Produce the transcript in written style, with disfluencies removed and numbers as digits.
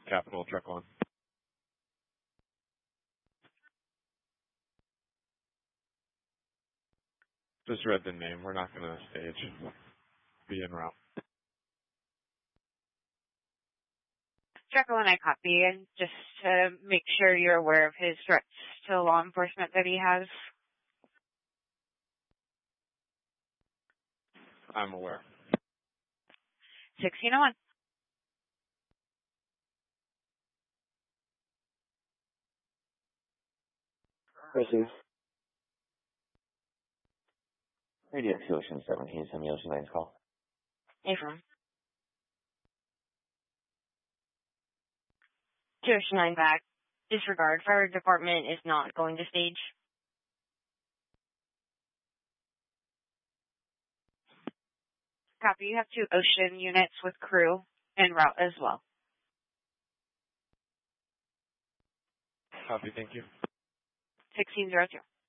Capital, truck one. Just read the name. We're not going to stage. Be en route. Draco and I copy, and just to make sure you're aware of his threats to law enforcement that he has. I'm aware. 1601. Proceed. Radio 2 Ocean 17, send me Ocean 9's call. Affirm. 2 Ocean 9 back. Disregard. Fire department is not going to stage. Copy. You have 2 Ocean units with crew en route as well. Copy, thank you. 1602.